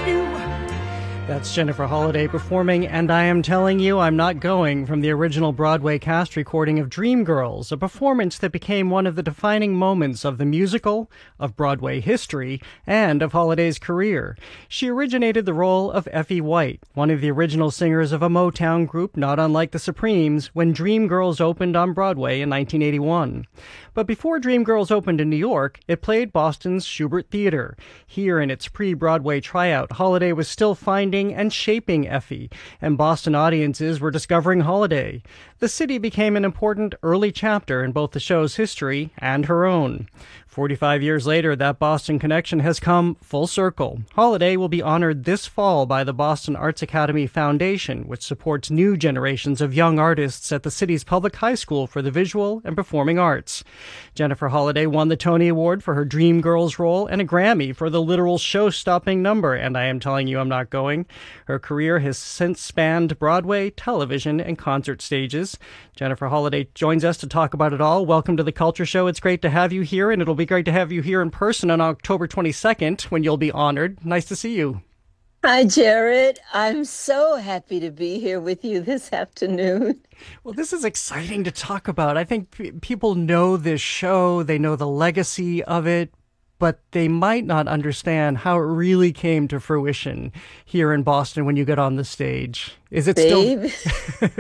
That's Jennifer Holliday performing And I Am Telling You I'm Not Going from the original Broadway cast recording of Dreamgirls, a performance that became one of the defining moments of the musical, of Broadway history, and of Holliday's career. She originated the role of Effie White, one of the original singers of a Motown group not unlike the Supremes, when Dreamgirls opened on Broadway in 1981. But before Dreamgirls opened in New York, it played Boston's Shubert Theater. Here in its pre-Broadway tryout, Holliday was still finding and shaping Effie, and Boston audiences were discovering Holliday. The city became an important early chapter in both the show's history and her own. 45 years later, that Boston connection has come full circle. Holliday will be honored this fall by the Boston Arts Academy Foundation, which supports new generations of young artists at the city's public high school for the visual and performing arts. Jennifer Holliday won the Tony Award for her Dreamgirls role and a Grammy for the literal show-stopping number, And I Am Telling You I'm Not Going. Her career has since spanned Broadway, television, and concert stages. Jennifer Holliday joins us to talk about it all. Welcome to The Culture Show. It's great to have you here, and it'll be great to have you here in person on October 22nd when you'll be honored. Nice to see you. Hi, Jared. I'm so happy to be here with you this afternoon. Well, this is exciting to talk about. I think people know this show, they know the legacy of it, but they might not understand how it really came to fruition here in Boston when you get on the stage. Is it Babe, still?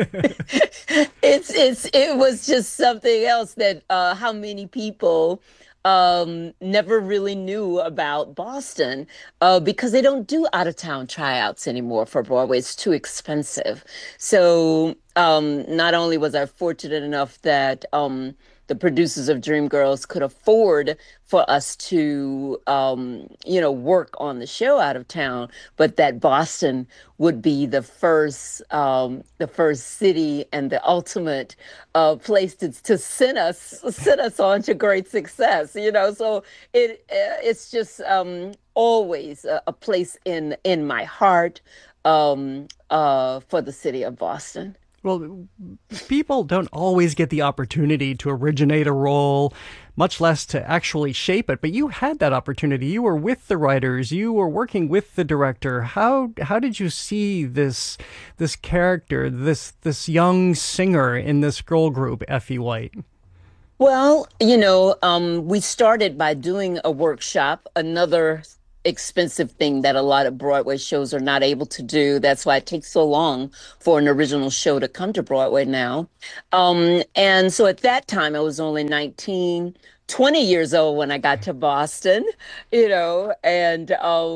it was just something else that how many people never really knew about Boston because they don't do out of town tryouts anymore for Broadway. It's too expensive. So not only was I fortunate enough that the producers of Dreamgirls could afford for us to, work on the show out of town, but that Boston would be the first city and the ultimate place to send us on to great success. So it's just always a place in my heart for the city of Boston. Well, people don't always get the opportunity to originate a role, much less to actually shape it. But you had that opportunity. You were with the writers. You were working with the director. How did you see this character, this young singer in this girl group, Effie White? Well, we started by doing a workshop, another expensive thing that a lot of Broadway shows are not able to do. That's why it takes so long for an original show to come to Broadway now. And so at that time, I was only 19, 20 years old when I got to Boston, and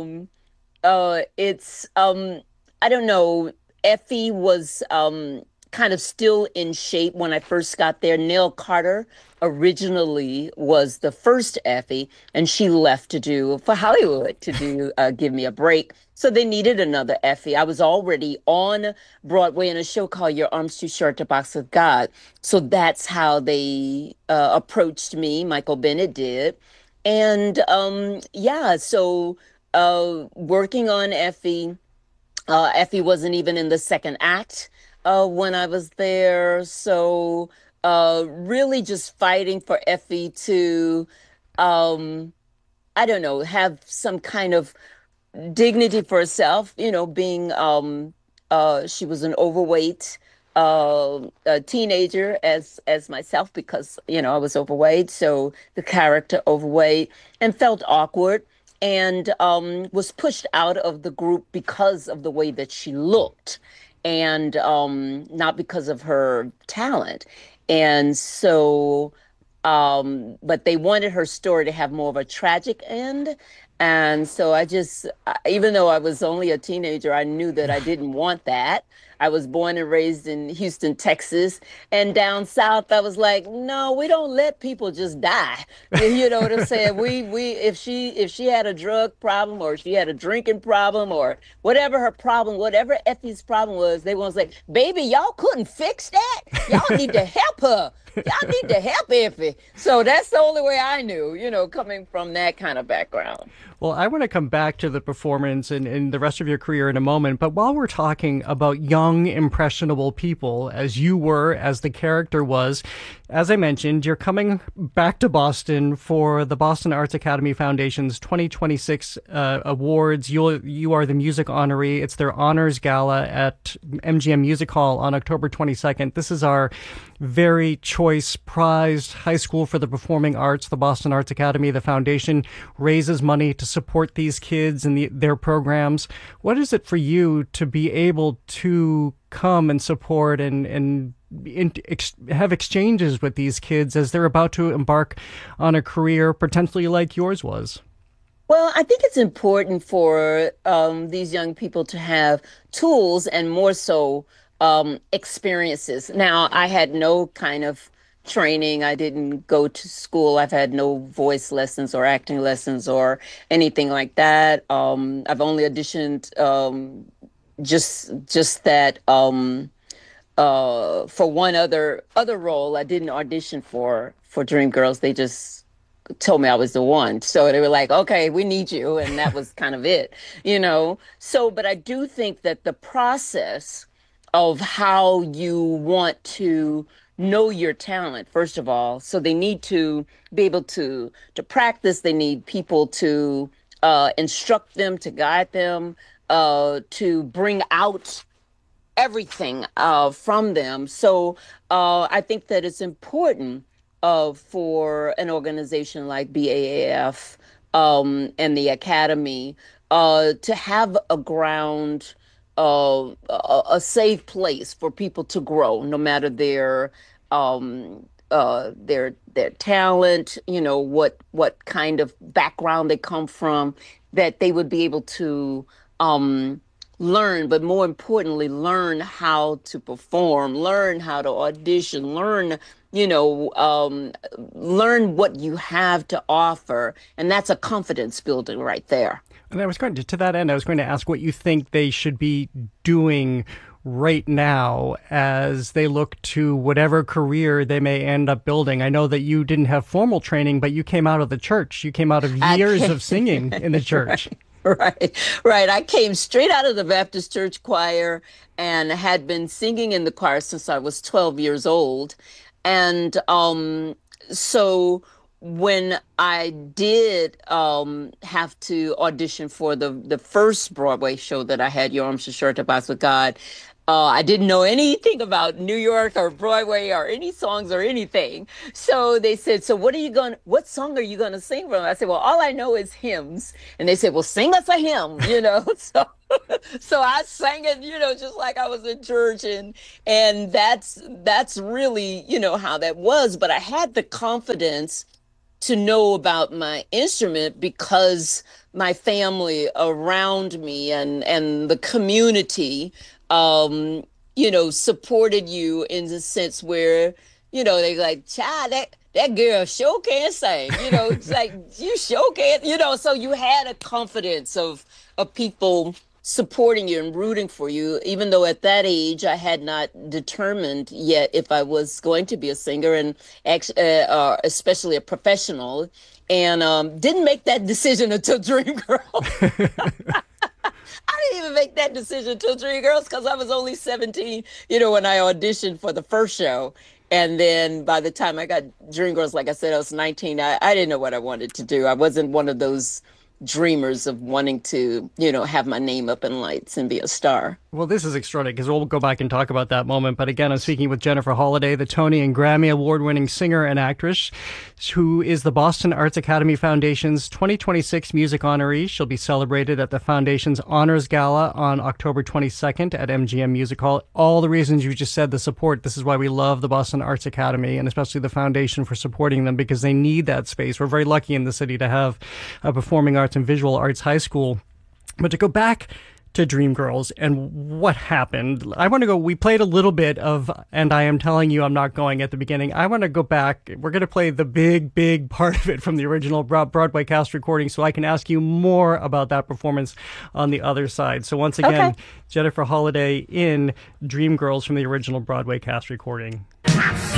I don't know, Effie was kind of still in shape when I first got there. Nell Carter originally was the first Effie, and she left for Hollywood to do Give Me a Break. So they needed another Effie. I was already on Broadway in a show called Your Arms Too Short to Box with God. So that's how they approached me. Michael Bennett did. And so working on Effie, Effie wasn't even in the second act when I was there. So really just fighting for Effie to, have some kind of dignity for herself, being, she was an overweight a teenager as myself because, I was overweight. So the character overweight and felt awkward and was pushed out of the group because of the way that she looked and not because of her talent. And so, but they wanted her story to have more of a tragic end. And so even though I was only a teenager, I knew that I didn't want that. I was born and raised in Houston, Texas, and down south, I was like, no, we don't let people just die. You know what I'm saying? If she had a drug problem or she had a drinking problem or whatever her problem, whatever Effie's problem was, they want to say, baby, y'all couldn't fix that. Y'all need to help her. Y'all need to help Effie. So that's the only way I knew, coming from that kind of background. Well, I want to come back to the performance and the rest of your career in a moment. But while we're talking about young young, impressionable people, as you were, as the character was. As I mentioned, you're coming back to Boston for the Boston Arts Academy Foundation's 2026 awards. You are the music honoree. It's their honors gala at MGM Music Hall on October 22nd. This is our very choice, prized high school for the performing arts, the Boston Arts Academy. The foundation raises money to support these kids and their programs. What is it for you to be able to come and support and have exchanges with these kids as they're about to embark on a career potentially like yours was? Well, I think it's important for these young people to have tools and more so experiences. Now, I had no kind of training. I didn't go to school. I've had no voice lessons or acting lessons or anything like that. I've only auditioned just that for one other role. I didn't audition for Dreamgirls. They just told me I was the one. So they were like, okay, we need you. And that was kind of it, you know? So, but I do think that the process of how you want to know your talent, first of all, so they need to be able to practice. They need people to instruct them, to guide them, to bring out everything from them. So I think that it's important for an organization like BAAF and the Academy to have a ground, a safe place for people to grow, no matter their talent, you know, what kind of background they come from, that they would be able to learn, but more importantly, learn how to perform, learn how to audition, learn, you know, learn what you have to offer. And that's a confidence building right there. And I was going to that end, I was going to ask what you think they should be doing right now as they look to whatever career they may end up building. I know that you didn't have formal training, but you came out of the church. You came out of years of singing in the church. Right. I came straight out of the Baptist Church choir and had been singing in the choir since I was 12 years old. And so when I did have to audition for the first Broadway show that I had, Your Arms Are Short to Box with God, I didn't know anything about New York or Broadway or any songs or anything. So they said, so what song are you going to sing from? I said, well, all I know is hymns. And they said, well, sing us a hymn, you know. So I sang it, you know, just like I was in church. And that's really, you know, how that was. But I had the confidence to know about my instrument because my family around me and the community, you know, supported you in the sense where, you know, they like, child, that girl sure can sing, you know, it's like, you sure can, you know, so you had a confidence of people supporting you and rooting for you, even though at that age I had not determined yet if I was going to be a singer and especially a professional, and didn't make that decision until Dreamgirls. I didn't even make that decision until Dreamgirls because I was only 17, you know, when I auditioned for the first show. And then by the time I got Dreamgirls, like I said, I was 19. I didn't know what I wanted to do. I wasn't one of those dreamers of wanting to, you know, have my name up in lights and be a star. Well, this is extraordinary because we'll go back and talk about that moment. But again, I'm speaking with Jennifer Holliday, the Tony and Grammy Award-winning singer and actress, who is the Boston Arts Academy Foundation's 2026 music honoree. She'll be celebrated at the Foundation's Honors Gala on October 22nd at MGM Music Hall. All the reasons you just said, the support. This is why we love the Boston Arts Academy and especially the Foundation for supporting them because they need that space. We're very lucky in the city to have a performing arts and visual arts high school. But to go back to Dreamgirls and what happened, I want to go, we played a little bit of And I Am Telling You I'm Not Going at the beginning. I want to go back. We're going to play the big part of it from the original Broadway cast recording so I can ask you more about that performance on the other side. So once again, okay. Jennifer Holliday in Dreamgirls from the original Broadway cast recording.